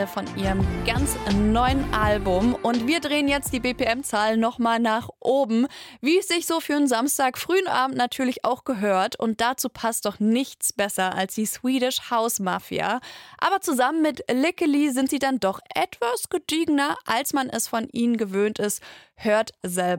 von ihrem ganz neuen Album. Und wir drehen jetzt die BPM-Zahl nochmal nach oben, wie es sich so für einen Samstag frühen Abend natürlich auch gehört. Und dazu passt doch nichts besser als die Swedish House Mafia. Aber zusammen mit Lickily sind sie dann doch etwas gediegener, als man es von ihnen gewöhnt ist. Hört selber.